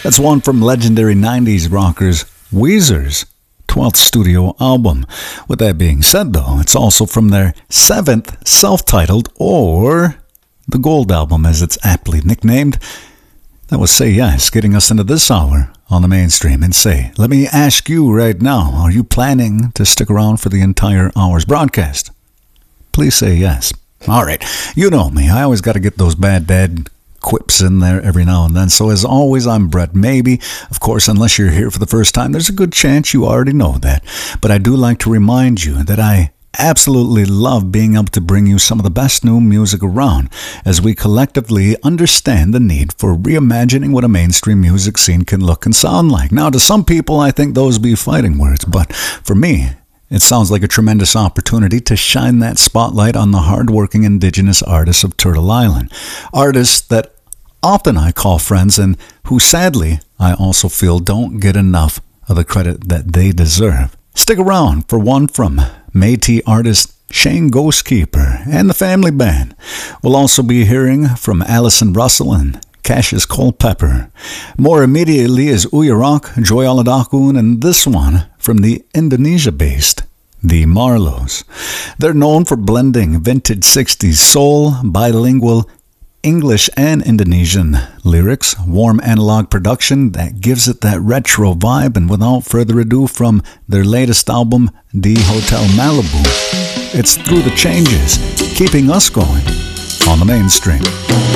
That's one from legendary 90s rockers Weezer's 12th studio album. With that being said, though, it's also from their 7th self-titled, or the Gold album as it's aptly nicknamed. That was Say Yes, getting us into this hour on the mainstream. And say, let me ask you right now, are you planning to stick around for the entire hour's broadcast? Please say yes. All right, you know me, I always got to get those bad dad quips in there every now and then. So as always, I'm Brett Maybe. Of course, unless you're here for the first time, there's a good chance you already know that. But I do like to remind you that I absolutely love being able to bring you some of the best new music around as we collectively understand the need for reimagining what a mainstream music scene can look and sound like. Now, to some people, I think those be fighting words, but for me, it sounds like a tremendous opportunity to shine that spotlight on the hardworking indigenous artists of Turtle Island. Artists that often I call friends and who sadly I also feel don't get enough of the credit that they deserve. Stick around for one from Métis artist Shane Ghostkeeper and the Family Band. We'll also be hearing from Allison Russell and Cassius Culpepper. More immediately is Uyarok, Joy Aladakun, and this one from the Indonesia-based The Marlows. They're known for blending vintage 60s soul, bilingual English and Indonesian lyrics, warm analog production that gives it that retro vibe, and without further ado, from their latest album, The Hotel Malibu, it's Through the Changes, keeping us going on the mainstream.